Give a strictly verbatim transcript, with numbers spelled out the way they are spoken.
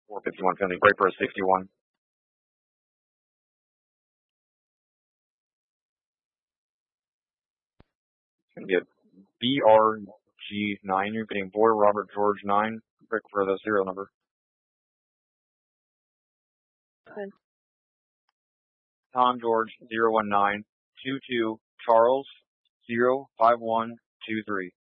four fifty-one Finley, break for a sixty-one. It's going to be a B R G nine. You're getting Boy Robert George nine. Break for the serial number. Good. Tom George zero one nine two two Charles zero five one two three.